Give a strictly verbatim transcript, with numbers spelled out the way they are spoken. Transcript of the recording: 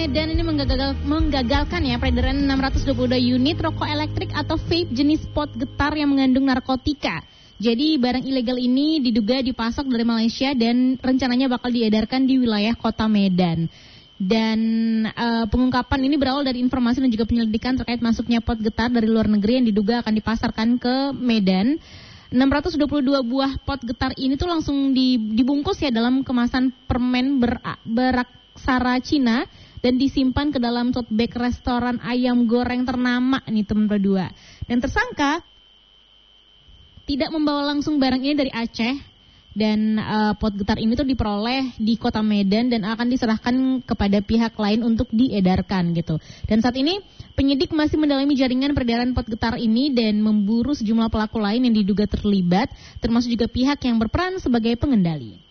Medan ini menggagal, menggagalkan ya peredaran enam ratus dua puluh dua unit rokok elektrik atau vape jenis pot getar yang mengandung narkotika. Jadi barang ilegal ini diduga dipasok dari Malaysia dan rencananya bakal diedarkan di wilayah kota Medan. Dan uh, pengungkapan ini berawal dari informasi dan juga penyelidikan terkait masuknya pot getar dari luar negeri yang diduga akan dipasarkan ke Medan. enam ratus dua puluh dua buah pot getar ini tuh langsung dibungkus ya dalam kemasan permen ber, beraksara Cina dan disimpan ke dalam tote bag restoran ayam goreng ternama nih teman berdua. Dan tersangka tidak membawa langsung barang ini dari Aceh. Dan uh, pot getar ini tuh diperoleh di kota Medan dan akan diserahkan kepada pihak lain untuk diedarkan gitu. Dan saat ini penyidik masih mendalami jaringan peredaran pot getar ini dan memburu sejumlah pelaku lain yang diduga terlibat, termasuk juga pihak yang berperan sebagai pengendali.